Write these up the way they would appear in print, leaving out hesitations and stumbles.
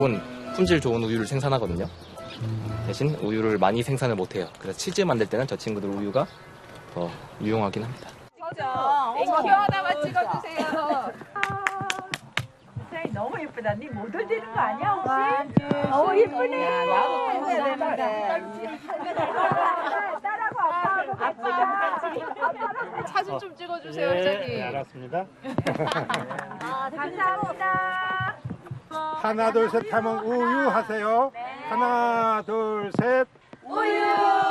품질 좋은 우유를 생산하거든요. 대신 우유를 많이 생산을 못해요. 그래서 치즈 만들 때는 저 친구들 우유가 더 유용하긴 합니다. 애기 하나만 찍어주세요. 너무 예쁘다. 네 모델 되는 거 아니야 혹시? 예쁘네. 나도 해야 되는데. 딸하고 아빠하고 사진 좀 찍어주세요, 저기. 네, 알았습니다. 감사합니다. 하나, 둘, 셋 하면 우유 하세요. 하나, 둘, 셋. 우유.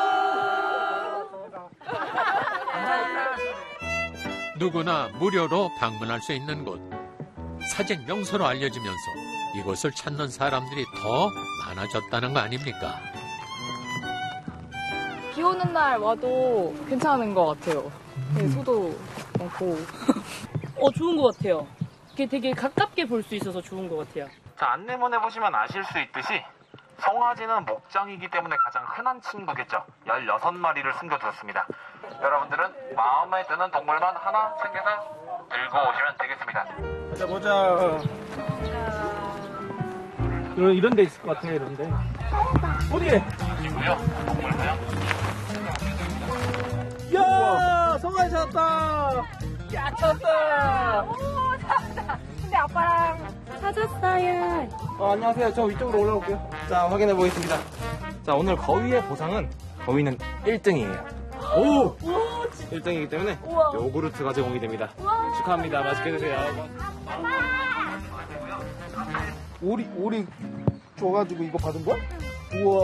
누구나 무료로 방문할 수 있는 곳. 사직 명소로 알려지면서 이곳을 찾는 사람들이 더 많아졌다는 거 아닙니까? 비 오는 날 와도 괜찮은 것 같아요. 소도 많고. 좋은 것 같아요. 이게 되게 가깝게 볼 수 있어서 좋은 것 같아요. 자, 안내문에 보시면 아실 수 있듯이 송아지는 목장이기 때문에 가장 흔한 친구겠죠. 16마리를 숨겨두었습니다. 여러분들은 마음에 드는 동물만 하나 챙겨서 들고 오시면 되겠습니다. 보자. 이런 데 있을 것 같아, 이런 데. 어디에? 이고요. 동물 모양. 야! 송아지 찾았다! 야, 쳤어. 오, 찾았다. 근데 아빠랑 찾았어요. 안녕하세요. 저 위쪽으로 올라올게요. 자, 확인해 보겠습니다. 자, 오늘 거위의 보상은 거위는 1등이에요. 오! 1등이기 때문에 요구르트가 제공이 됩니다. 축하합니다. 맛있게 드세요. 오리 줘가지고 이거 받은 거야? 우와.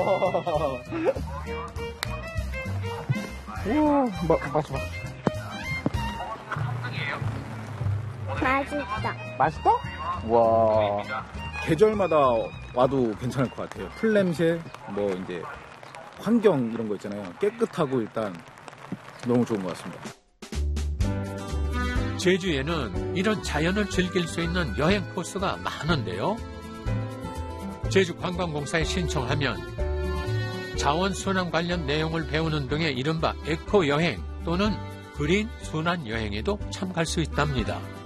우와, 맛있어. 맛있다? 와. 계절마다 와도 괜찮을 것 같아요. 풀 냄새, 뭐 이제 환경 이런 거 있잖아요. 깨끗하고 일단 너무 좋은 것 같습니다. 제주에는 이런 자연을 즐길 수 있는 여행 코스가 많은데요. 제주관광공사에 신청하면 자원순환 관련 내용을 배우는 등의 이른바 에코여행 또는 그린 순환 여행에도 참가할 수 있답니다.